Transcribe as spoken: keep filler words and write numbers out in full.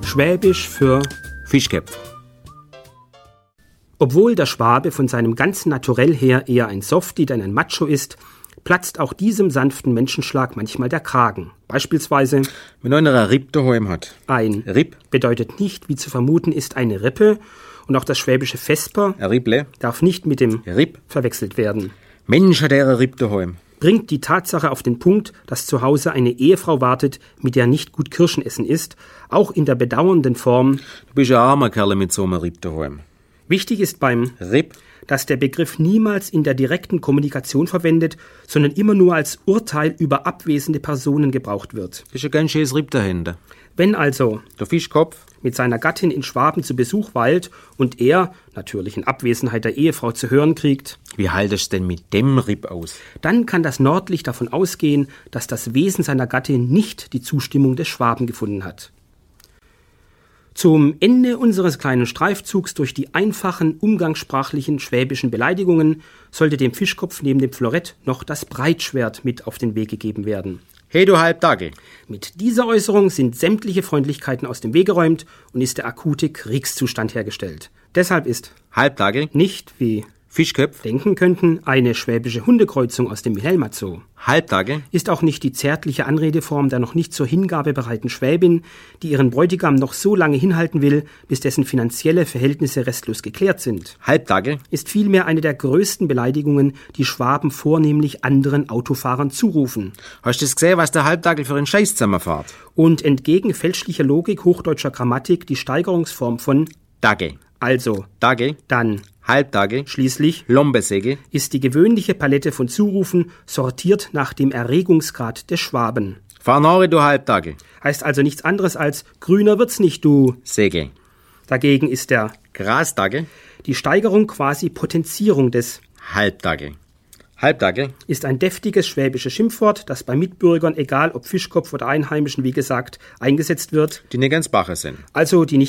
Schwäbisch für Fischköpf. Obwohl der Schwabe von seinem ganzen Naturell her eher ein Softie denn ein Macho ist, platzt auch diesem sanften Menschenschlag manchmal der Kragen. Beispielsweise, wenn einer ein Ripp daheim hat. Ein Ripp bedeutet nicht, wie zu vermuten ist, eine Rippe, und auch das schwäbische Vesper ein Ripple. darf nicht mit dem Ripp. verwechselt werden. Mensch, hat er ein Ripp daheim. Bringt die Tatsache auf den Punkt, dass zu Hause eine Ehefrau wartet, mit der nicht gut Kirschen essen ist, auch in der bedauernden Form. Du bist ein armer Kerl mit so einem Ripp daheim. Wichtig ist beim Ripp, dass der Begriff niemals in der direkten Kommunikation verwendet, sondern immer nur als Urteil über abwesende Personen gebraucht wird. ist ein ganz schönes Ripp dahinter. Wenn also Der Fischkopf, mit seiner Gattin in Schwaben zu Besuch weilt und er, natürlich in Abwesenheit der Ehefrau, zu hören kriegt, wie haltest du denn mit dem Ripp aus? dann kann das Nordlicht davon ausgehen, dass das Wesen seiner Gattin nicht die Zustimmung des Schwaben gefunden hat. Zum Ende unseres kleinen Streifzugs durch die einfachen, umgangssprachlichen schwäbischen Beleidigungen sollte dem Fischkopf neben dem Florett noch das Breitschwert mit auf den Weg gegeben werden. Hey, du Halbtage. Mit dieser Äußerung sind sämtliche Freundlichkeiten aus dem Weg geräumt und ist der akute Kriegszustand hergestellt. Deshalb ist Halbtage, nicht, wie Fischköpf, denken könnten, eine schwäbische Hundekreuzung aus dem Wilhelmer Zoo. Halbtage, Ist auch nicht die zärtliche Anredeform der noch nicht zur Hingabe bereiten Schwäbin, die ihren Bräutigam noch so lange hinhalten will, bis dessen finanzielle Verhältnisse restlos geklärt sind. Halbtage, Ist vielmehr eine der größten Beleidigungen, die Schwaben vornehmlich anderen Autofahrern zurufen. hast du das gesehen, was der Halbtagel für einen Scheiß zusammenfährt? Und entgegen fälschlicher Logik hochdeutscher Grammatik die Steigerungsform von Tage, also, Tage, dann, Halbtage, schließlich Lombesäge, ist die gewöhnliche Palette von Zurufen sortiert nach dem Erregungsgrad des Schwaben. Farnore, du Halbtage, Heißt also nichts anderes als grüner wird's nicht, du. Säge, Dagegen ist der Grastage, die Steigerung quasi Potenzierung des Halbtage. Halbtage, ist ein deftiges schwäbisches Schimpfwort, das bei Mitbürgern, egal ob Fischkopf oder Einheimischen, wie gesagt, eingesetzt wird. die nicht ganz Bache sind. Also die nicht